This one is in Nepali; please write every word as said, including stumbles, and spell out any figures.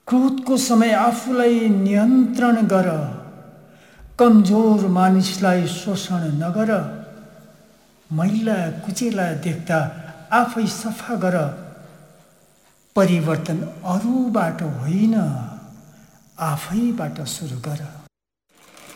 क्रोधको समय आफूलाई नियन्त्रण गर, कमजोर मानिसलाई शोषण नगर, मैला कुचेला देख्दा आफै सफा गर, परिवर्तन अरूबाट होइन आफैबाट सुरु गर।